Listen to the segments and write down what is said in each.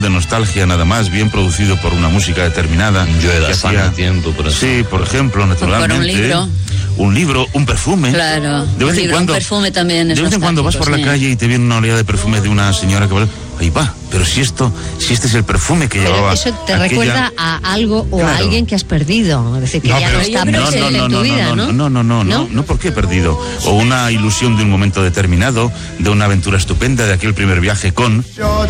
de nostalgia nada más, bien producido por una música determinada. Yo era sana tiempo, por ejemplo. Sí, por ejemplo, naturalmente. Un libro, un perfume. Claro, de vez en cuando, un perfume también es de vez en cuando vas por la calle y te viene una oleada de perfume de una señora que va, ahí va, pero si este es el perfume que llevaba. Eso te recuerda a algo o a alguien que has perdido, es decir, que ya no está presente en tu vida, ¿no? No, porque he perdido. O una ilusión de un momento determinado, de una aventura estupenda, de aquel primer viaje con...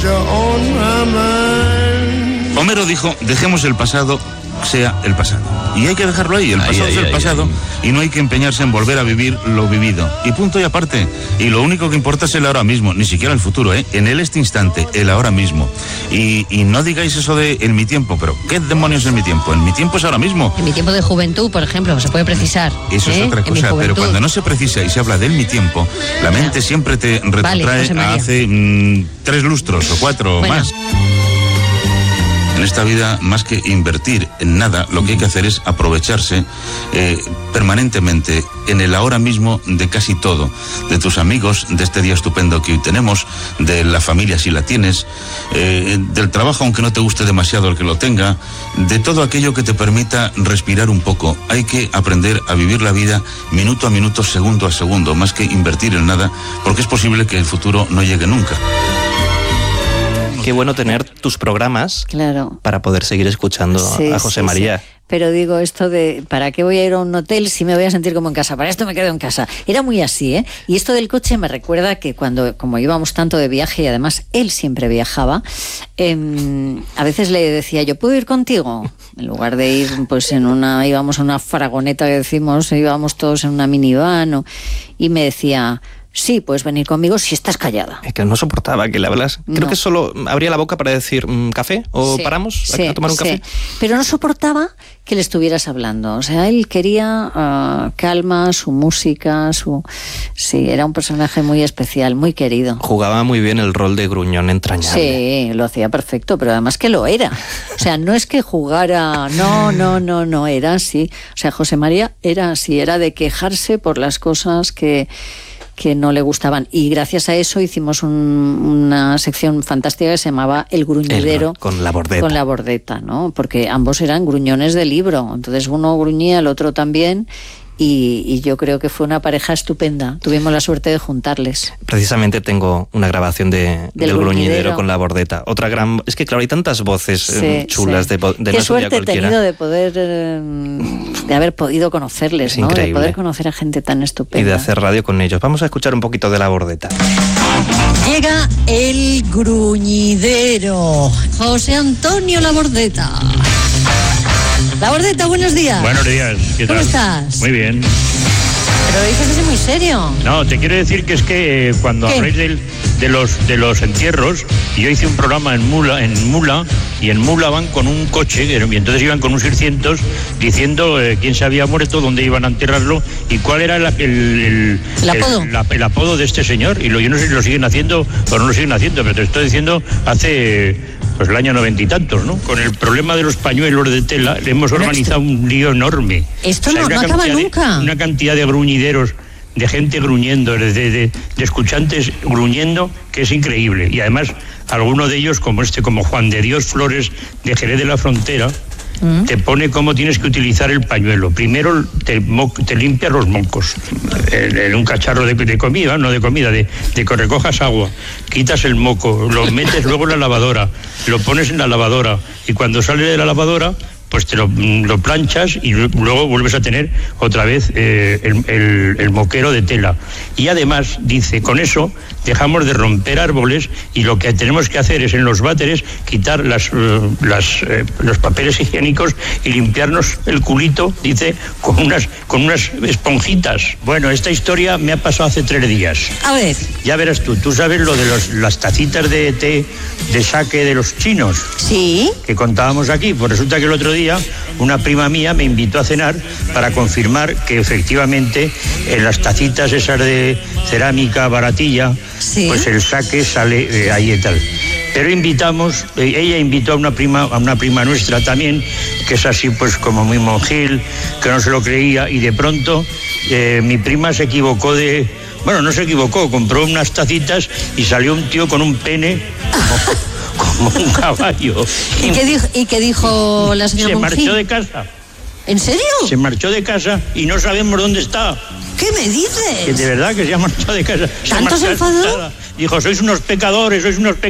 Homero dijo, dejemos el pasado sea el pasado. Y hay que dejarlo ahí, el pasado es el pasado, y no hay que empeñarse en volver a vivir lo vivido. Y punto y aparte. Y lo único que importa es el ahora mismo, ni siquiera el futuro, en este instante, el ahora mismo. Y no digáis eso de en mi tiempo, pero ¿qué demonios en mi tiempo? En mi tiempo es ahora mismo. En mi tiempo de juventud, por ejemplo, se puede precisar. Eso es otra cosa, pero cuando no se precisa y se habla del mi tiempo, la mente siempre te retrotrae a hace 3 lustros o 4 o más. En esta vida, más que invertir en nada, lo que hay que hacer es aprovecharse permanentemente en el ahora mismo de casi todo. De tus amigos, de este día estupendo que hoy tenemos, de la familia si la tienes, del trabajo aunque no te guste demasiado el que lo tenga, de todo aquello que te permita respirar un poco. Hay que aprender a vivir la vida minuto a minuto, segundo a segundo, más que invertir en nada, porque es posible que el futuro no llegue nunca. Qué bueno tener tus programas, claro, para poder seguir escuchando a José María. Sí. Pero digo esto de, ¿para qué voy a ir a un hotel si me voy a sentir como en casa? Para esto me quedo en casa. Era muy así, ¿eh? Y esto del coche me recuerda que como íbamos tanto de viaje y además él siempre viajaba, a veces le decía yo, ¿puedo ir contigo? En lugar de ir, pues íbamos a una faragoneta que decimos, íbamos todos en una minivan, y me decía... Sí, puedes venir conmigo si estás callada. Es que no soportaba que le hablas. Creo que solo abría la boca para decir café o paramos a tomar un café. Sí. Pero no soportaba que le estuvieras hablando. O sea, él quería calma, su música, Sí, era un personaje muy especial, muy querido. Jugaba muy bien el rol de gruñón entrañable. Sí, lo hacía perfecto, pero además que lo era. O sea, no es que jugara... No, era así. O sea, José María era así, era de quejarse por las cosas que no le gustaban, y gracias a eso hicimos una sección fantástica que se llamaba El Gruñidero con la Bordeta, ¿no? Porque ambos eran gruñones de libro, entonces uno gruñía, el otro también, y yo creo que fue una pareja estupenda. Tuvimos la suerte de juntarles. Precisamente tengo una grabación del Gruñidero con la Bordeta. Otra gran... Es que claro, hay tantas voces chulas de Qué suerte he tenido de poder... de haber podido conocerles, ¿no? De poder conocer a gente tan estupenda. Y de hacer radio con ellos. Vamos a escuchar un poquito de la Bordeta. Llega El Gruñidero. José Antonio La Bordeta. La Bordeta, buenos días. Buenos días, ¿qué tal? ¿Cómo estás? Muy bien. Pero lo dices así muy serio. No, te quiero decir que es que cuando habláis de los entierros, yo hice un programa en Mula, y en Mula van con un coche, y entonces iban con un 600 diciendo quién se había muerto, dónde iban a enterrarlo y cuál era el apodo. El apodo de este señor. Y yo no sé si lo siguen haciendo o no lo siguen haciendo, pero te estoy diciendo hace... pues el año 90 y tantos, ¿no? Con el problema de los pañuelos de tela, hemos organizado un lío enorme. Esto no acaba nunca. Una cantidad de gruñideros, de gente gruñendo, de escuchantes gruñendo, que es increíble. Y además, alguno de ellos, como Juan de Dios Flores, de Jerez de la Frontera, te pone cómo tienes que utilizar el pañuelo. Primero te limpias los mocos en un cacharro de comida, no de comida, de que recojas agua, quitas el moco, lo metes luego en la lavadora, lo pones en la lavadora y cuando sale de la lavadora pues te lo planchas y luego vuelves a tener otra vez el moquero de tela. Y además, dice, con eso dejamos de romper árboles y lo que tenemos que hacer es en los váteres quitar los papeles higiénicos y limpiarnos el culito, dice, con unas esponjitas. Bueno, esta historia me ha pasado hace 3 días. A ver. Ya verás tú sabes lo de las tacitas de té de sake de los chinos. Sí. Que contábamos aquí. Pues resulta que el otro día una prima mía me invitó a cenar para confirmar que efectivamente en las tacitas esas de cerámica baratilla, pues el sake sale ahí y tal. Pero ella invitó a una prima nuestra también, que es así pues como muy monjil, que no se lo creía, y de pronto mi prima se equivocó no se equivocó, compró unas tacitas y salió un tío con un pene como un caballo. ¿Y qué dijo la señora Monfil? Se marchó de casa. ¿En serio? Se marchó de casa y no sabemos dónde está. ¿Qué me dices? Que de verdad que se ha marchado de casa. ¿Tanto se enfadó? Dijo, sois unos pecadores,